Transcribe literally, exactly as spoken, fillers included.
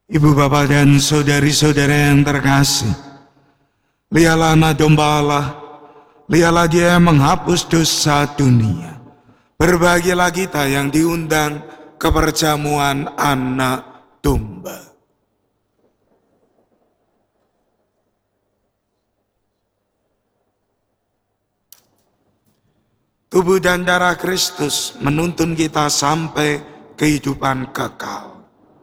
Ibu bapak dan saudari-saudara yang terkasih, lihatlah anak domba Allah, lihatlah Dia yang menghapus dosa dunia. Berbahagialah kita yang diundang ke perjamuan anak domba. Tubuh dan darah Kristus menuntun kita sampai kehidupan kekal.